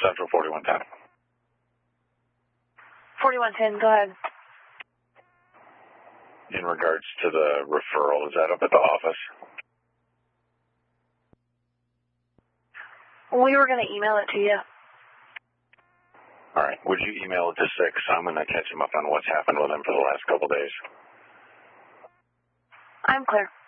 Central 4110. 4110, go ahead. In regards to the referral, is that up at the office? We were going to email it to you. All right. Would you email it to 6? I'm going to catch him up on what's happened with him for the last couple days. I'm clear.